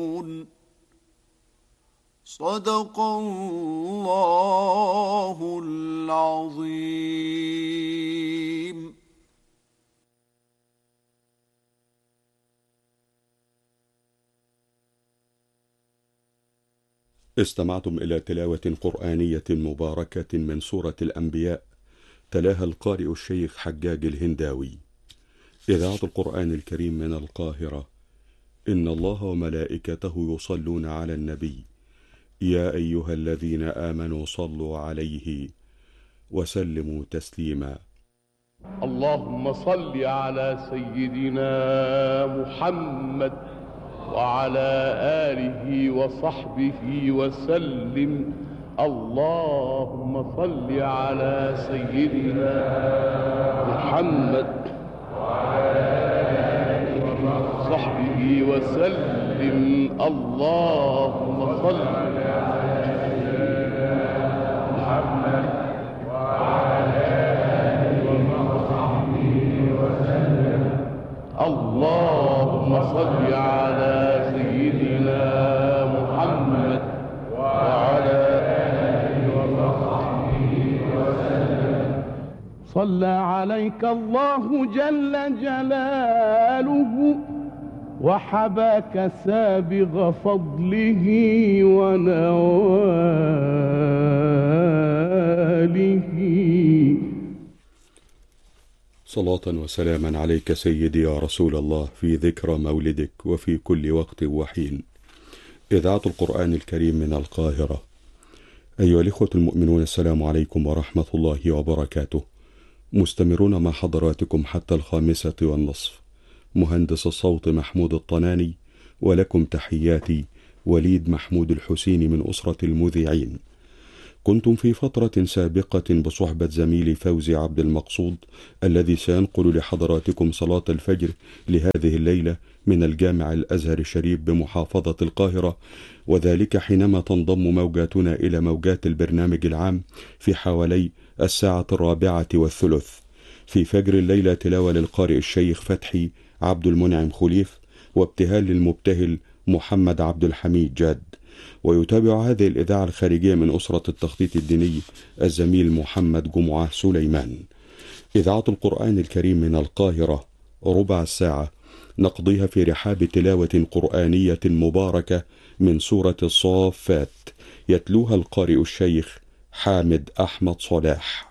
صدق الله العظيم. استمعتم إلى تلاوة قرآنية مباركة من سورة الأنبياء، تلاها القارئ الشيخ حجاج الهنداوي. إذاعة القرآن الكريم من القاهرة. إن الله وملائكته يصلون على النبي، يا أيها الذين آمنوا صلوا عليه وسلموا تسليما. اللهم صل على سيدنا محمد وعلى آله وصحبه وسلم. اللهم صل على سيدنا محمد وعلى آله وصحبه وسلم. اللهم صل على سيدنا محمد وعلى آله وصحبه وسلم. اللهم صل على سيدنا محمد وعلى آله وصحبه وسلم. صلى عليك الله جل جلاله وحباك سابغ فضله ونواله. صلاة وسلاما عليك سيدي يا رسول الله، في ذكرى مولدك وفي كل وقت وحين. إذاعة القرآن الكريم من القاهرة. أيها الإخوة المؤمنون، السلام عليكم ورحمة الله وبركاته. مستمرون مع حضراتكم حتى 5:30. مهندس الصوت محمود الطناني، ولكم تحياتي وليد محمود الحسيني من أسرة المذيعين. كنتم في فترة سابقة بصحبة زميلي فوزي عبد المقصود، الذي سينقل لحضراتكم صلاة الفجر لهذه الليلة من الجامع الأزهر الشريف بمحافظة القاهرة، وذلك حينما تنضم موجاتنا إلى موجات البرنامج العام في حوالي 4:03 في فجر الليلة. تلاوة للقارئ الشيخ فتحي عبد المنعم خليف، وابتهال للمبتهل محمد عبد الحميد جاد. ويتابع هذه الإذاعة الخارجية من أسرة التخطيط الديني الزميل محمد جمعة سليمان. إذاعة القرآن الكريم من القاهرة، ربع ساعة نقضيها في رحاب تلاوة قرآنية مباركة من سورة الصافات، يتلوها القارئ الشيخ حامد أحمد صلاح.